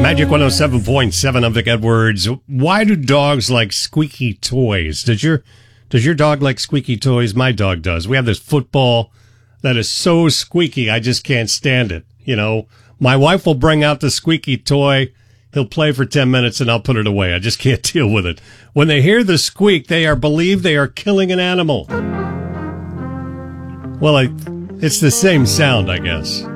Magic 107.7, I'm Vic Edwards. Why do dogs like squeaky toys? Does your dog like squeaky toys? My dog does. We have this football that is so squeaky, I just can't stand it. You know, my wife will bring out the squeaky toy. He'll play for 10 minutes and I'll put it away. I just can't deal with it. When they hear the squeak, believe they are killing an animal. Well, it's the same sound, I guess.